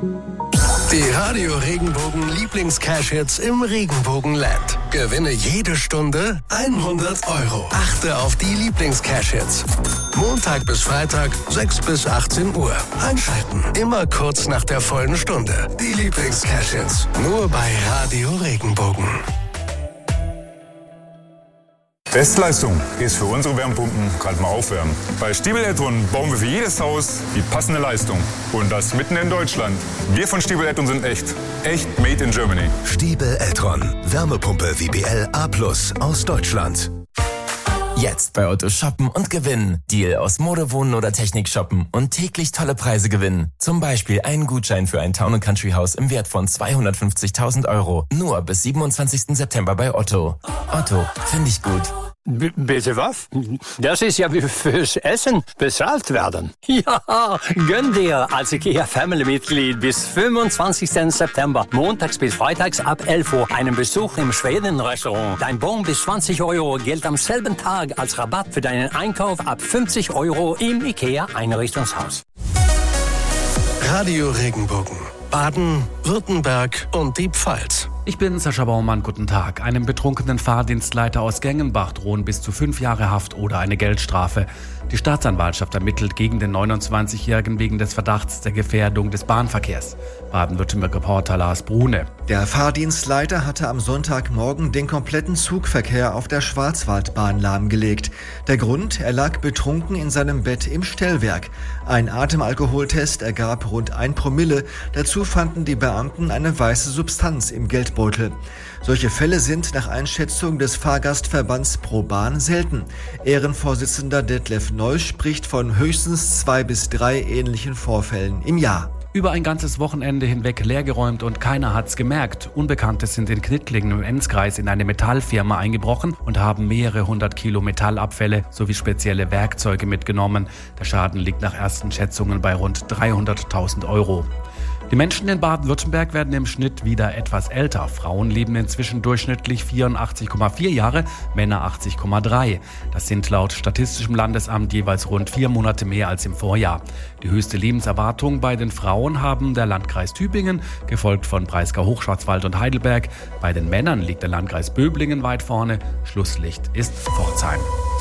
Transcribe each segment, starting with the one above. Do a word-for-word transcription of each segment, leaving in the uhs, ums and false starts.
Die Radio Regenbogen Lieblings-Cash-Hits im Regenbogenland. Gewinne jede Stunde hundert Euro. Achte auf die Lieblings-Cash-Hits. Montag bis Freitag, sechs bis achtzehn Uhr. Einschalten. Immer kurz nach der vollen Stunde. Die Lieblings-Cash-Hits. Nur bei Radio Regenbogen. Bestleistung ist für unsere Wärmepumpen gerade mal aufwärmen. Bei Stiebel Eltron bauen wir für jedes Haus die passende Leistung. Und das mitten in Deutschland. Wir von Stiebel Eltron sind echt. Echt made in Germany. Stiebel Eltron. Wärmepumpe W B L A plus aus Deutschland. Jetzt bei Otto shoppen und gewinnen. Deal aus Mode, Wohnen oder Technik shoppen und täglich tolle Preise gewinnen. Zum Beispiel einen Gutschein für ein Town- und Country-Haus im Wert von zweihundertfünfzigtausend Euro. Nur bis siebenundzwanzigsten September bei Otto. Otto, finde ich gut. B- bitte was? Das ist ja wie fürs Essen bezahlt werden. Ja, gönn dir als IKEA Family-Mitglied bis fünfundzwanzigsten September, montags bis freitags ab elf Uhr, einen Besuch im Schweden-Restaurant. Dein Bon bis zwanzig Euro gilt am selben Tag als Rabatt für deinen Einkauf ab fünfzig Euro im IKEA Einrichtungshaus. Radio Regenbogen. Baden, Württemberg und die Pfalz. Ich bin Sascha Baumann, guten Tag. Einem betrunkenen Fahrdienstleiter aus Gengenbach drohen bis zu fünf Jahre Haft oder eine Geldstrafe. Die Staatsanwaltschaft ermittelt gegen den neunundzwanzigjährigen wegen des Verdachts der Gefährdung des Bahnverkehrs. Baden-Württemberg-Reporter Lars Brune. Der Fahrdienstleiter hatte am Sonntagmorgen den kompletten Zugverkehr auf der Schwarzwaldbahn lahmgelegt. Der Grund, er lag betrunken in seinem Bett im Stellwerk. Ein Atemalkoholtest ergab rund ein Promille. Dazu fanden die Beamten eine weiße Substanz im Geldbeutel. Solche Fälle sind nach Einschätzung des Fahrgastverbands ProBahn selten. Ehrenvorsitzender Detlef Neusch spricht von höchstens zwei bis drei ähnlichen Vorfällen im Jahr. Über ein ganzes Wochenende hinweg leergeräumt und keiner hat's gemerkt. Unbekannte sind in Knittlingen im Enzkreis in eine Metallfirma eingebrochen und haben mehrere hundert Kilo Metallabfälle sowie spezielle Werkzeuge mitgenommen. Der Schaden liegt nach ersten Schätzungen bei rund dreihunderttausend Euro. Die Menschen in Baden-Württemberg werden im Schnitt wieder etwas älter. Frauen leben inzwischen durchschnittlich vierundachtzig Komma vier Jahre, Männer achtzig Komma drei. Das sind laut Statistischem Landesamt jeweils rund vier Monate mehr als im Vorjahr. Die höchste Lebenserwartung bei den Frauen haben der Landkreis Tübingen, gefolgt von Breisgau, Hochschwarzwald und Heidelberg. Bei den Männern liegt der Landkreis Böblingen weit vorne. Schlusslicht ist Pforzheim.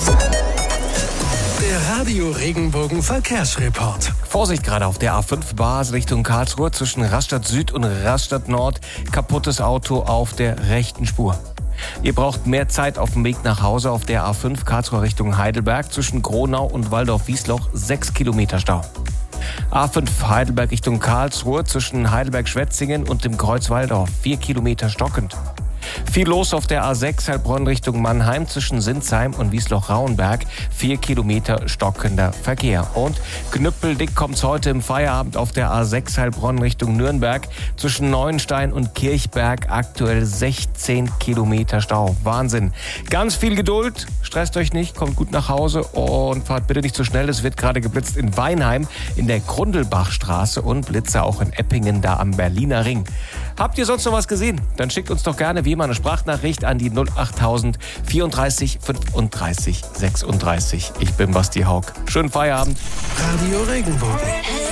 Der Radio Regenbogen Verkehrsreport. Vorsicht gerade auf der A fünf Basel Richtung Karlsruhe zwischen Rastatt Süd und Rastatt Nord. Kaputtes Auto auf der rechten Spur. Ihr braucht mehr Zeit auf dem Weg nach Hause auf der A fünf Karlsruhe Richtung Heidelberg zwischen Gronau und Waldorf-Wiesloch. sechs Kilometer Stau. A fünf Heidelberg Richtung Karlsruhe zwischen Heidelberg-Schwetzingen und dem Kreuz Waldorf. vier Kilometer stockend. Viel los auf der A sechs Heilbronn Richtung Mannheim zwischen Sinsheim und Wiesloch-Rauenberg. Vier Kilometer stockender Verkehr. Und knüppeldick kommt's heute im Feierabend auf der A sechs Heilbronn Richtung Nürnberg zwischen Neuenstein und Kirchberg. Aktuell sechzehn Kilometer Stau. Wahnsinn. Ganz viel Geduld. Stresst euch nicht. Kommt gut nach Hause und fahrt bitte nicht zu schnell. Es wird gerade geblitzt in Weinheim in der Grundelbachstraße und Blitzer auch in Eppingen da am Berliner Ring. Habt ihr sonst noch was gesehen? Dann schickt uns doch gerne wie immer eine Sprachnachricht an die null achttausend vierunddreißig fünfunddreißig sechsunddreißig. Ich bin Basti Haug. Schönen Feierabend. Radio Regenbogen.